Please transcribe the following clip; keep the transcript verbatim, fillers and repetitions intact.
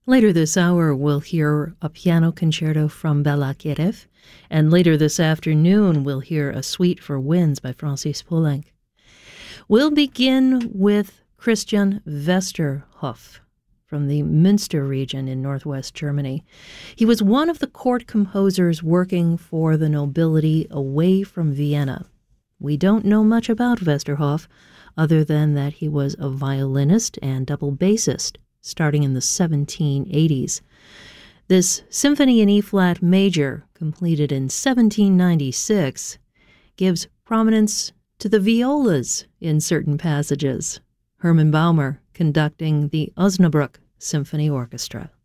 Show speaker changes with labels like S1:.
S1: Later this hour, we'll hear a piano concerto from Balakirev, and later this afternoon, we'll hear a suite for winds by Francis Poulenc. We'll begin with Christian Westerhoff from the Münster region in northwest Germany. He was one of the court composers working for the nobility away from Vienna. We don't know much about Westerhoff, other than that he was a violinist and double bassist, starting in the seventeen eighties. This symphony in E-flat major, completed in seventeen ninety-six, gives prominence to the violas in certain passages. Hermann Baumer conducting the Osnabrück Symphony Orchestra.